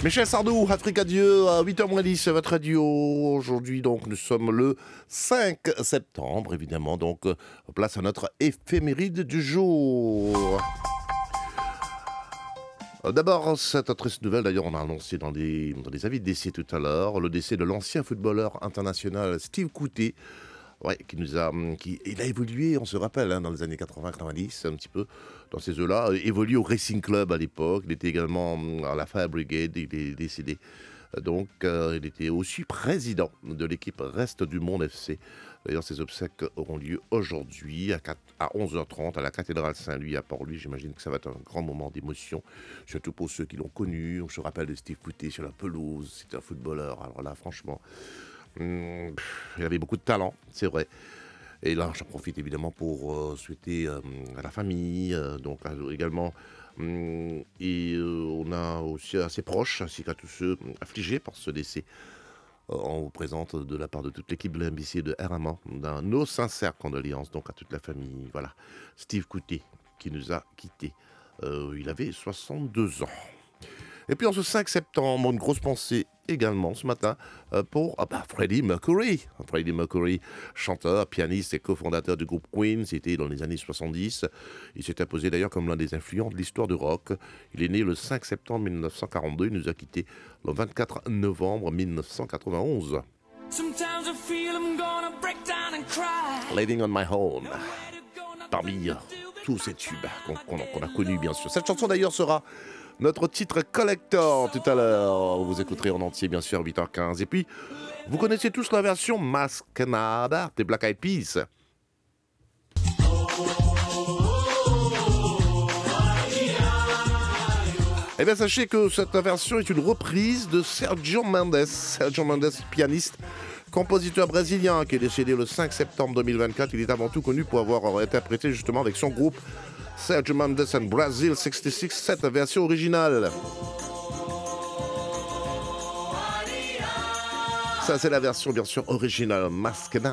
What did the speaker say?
Michel Sardou, Africa Dieu, à 8h10, votre radio. Aujourd'hui, donc, nous sommes le 5 septembre, évidemment. Donc, place à notre éphéméride du jour. D'abord, cette triste nouvelle, d'ailleurs, on a annoncé dans des avis de décès tout à l'heure, le décès de l'ancien footballeur international Steve Coutet. Ouais, il a évolué, on se rappelle, dans les années 80-90, un petit peu, dans ces eaux-là, évolué au Racing Club à l'époque, il était également à la Fire Brigade, il est décédé. Donc, il était aussi président de l'équipe Reste du Monde FC. D'ailleurs, ces obsèques auront lieu aujourd'hui à 11h30 à la cathédrale Saint-Louis à Port-Louis. J'imagine que ça va être un grand moment d'émotion, surtout pour ceux qui l'ont connu. On se rappelle de Steve Coutet sur la pelouse, c'était un footballeur. Alors là, franchement... il avait beaucoup de talent, c'est vrai. Et là, j'en profite évidemment pour souhaiter à la famille, également, on a aussi à ses proches, ainsi qu'à tous ceux affligés par ce décès. On vous présente de la part de toute l'équipe de l'MBC de RMA nos sincères condoléances donc à toute la famille. Voilà, Steve Coutet qui nous a quittés. Il avait 62 ans. Et puis en ce 5 septembre, une grosse pensée également ce matin pour Freddie Mercury. Freddie Mercury, chanteur, pianiste et cofondateur du groupe Queen, c'était dans les années 70. Il s'est imposé d'ailleurs comme l'un des influents de l'histoire du rock. Il est né le 5 septembre 1942, il nous a quittés le 24 novembre 1991. Laying on my own, parmi tous ces tubes qu'on a connus bien sûr. Cette chanson d'ailleurs sera notre titre collector tout à l'heure. Vous écouterez en entier bien sûr 8h15. Et puis, vous connaissez tous la version Masked des Black Eyed Peas. Eh bien, sachez que cette version est une reprise de Sergio Mendes. Sergio Mendes, pianiste, compositeur brésilien qui est décédé le 5 septembre 2024. Il est avant tout connu pour avoir interprété justement avec son groupe Sergio Mendes and Brazil 66, cette version originale. Ça, c'est la version bien sûr originale, Masked.